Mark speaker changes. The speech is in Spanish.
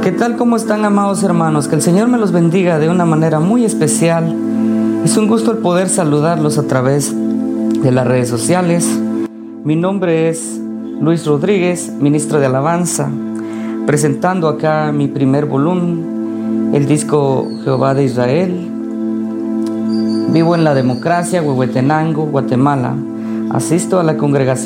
Speaker 1: ¿Qué tal? ¿Cómo están, amados hermanos? Que el Señor me los bendiga de una manera muy especial. Es un gusto el poder saludarlos a través de las redes sociales. Mi nombre es Luis Rodríguez, ministro de alabanza, presentando acá mi primer volumen, el disco Jehová de Israel. Vivo en la democracia, Huehuetenango, Guatemala. Asisto a la congregación